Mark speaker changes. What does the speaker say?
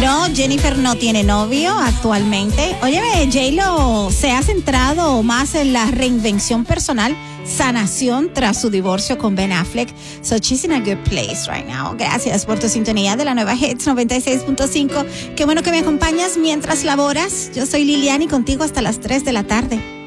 Speaker 1: No, Jennifer no tiene novio actualmente. Óyeme, J-Lo se ha centrado más en la reinvención personal, sanación tras su divorcio con Ben Affleck. So she's in a good place right now. Gracias por tu sintonía de la nueva Hits 96.5. Qué bueno que me acompañas mientras laboras. Yo soy Liliani, contigo hasta las 3 de la tarde.